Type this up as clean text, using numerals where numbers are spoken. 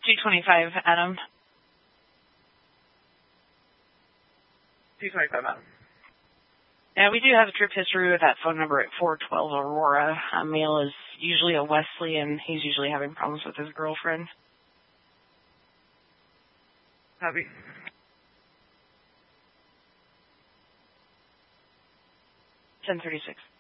225, Adam. 225, Adam. Yeah, we do have a trip history with that phone number at 412 Aurora. Male is usually a Wesley, and he's usually having problems with his girlfriend. Copy. 1036.